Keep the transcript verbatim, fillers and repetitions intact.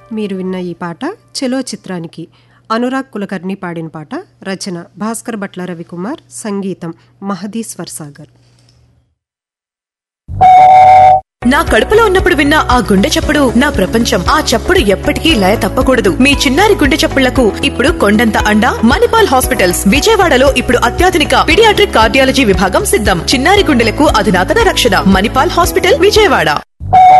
మీరు విన్న ఈ పాట చెలో చిత్రానికి అనురాగ్ కులకర్ణి పాడిన పాట. రచన భాస్కర్ భట్ల రవికుమార్, సంగీతం మహదీశ్వర్ సాగర్. నా కడుపులో ఉన్నప్పుడు విన్న ఆ గుండె చప్పుడు నా ప్రపంచం. ఆ చప్పుడు ఎప్పటికీ లయ తప్పకూడదు. మీ చిన్నారి గుండె చప్పుళ్లకు ఇప్పుడు కొండంత అండా మణిపాల్ హాస్పిటల్స్. విజయవాడలో ఇప్పుడు అత్యాధునిక పీడియాట్రిక్ కార్డియాలజీ విభాగం సిద్ధం. చిన్నారి గుండెలకు అధునాతన రక్షణ. మణిపాల్ హాస్పిటల్, విజయవాడ.